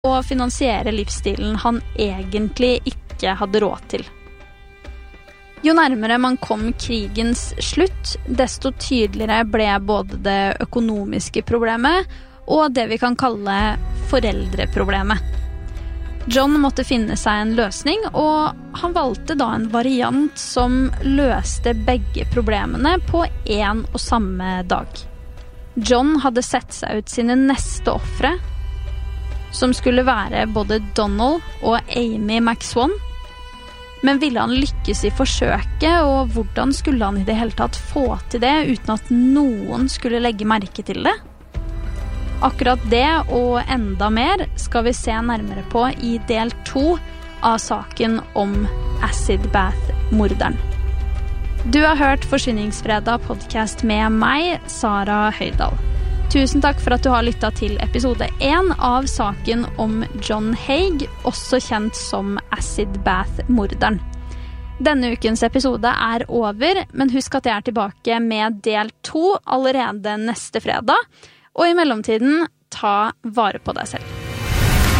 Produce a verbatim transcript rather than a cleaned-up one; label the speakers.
Speaker 1: å finansiere livsstilen han egentlig ikke hadde råd til. Jo nærmere man kom krigens slutt, desto tydeligere ble både det økonomiske problemet og det vi kan kalle foreldreproblemet. John måtte finne seg en løsning, og han valgte da en variant som løste begge problemene på en og samme dag. John hadde sett seg ut sine neste offre, som skulle være både Donald og Amy McSwan. Men ville han lykkes i forsøket, og hvordan skulle han i det hele tatt få til det uten at noen skulle legge merke til det? Akkurat det og enda mer skal vi se nærmere på i del to av saken om Acid Bath-morderen. Du har hørt Forsvinningsfredag podcast med meg, Sara Høydal. Tusen takk for at du har lyttet til episode én av saken om John Haig, også kjent som Acid Bath-morderen. Denne ukens episode er over, men husk at jeg er tilbake med del to allerede neste fredag. Og i mellomtiden, ta vare på deg selv.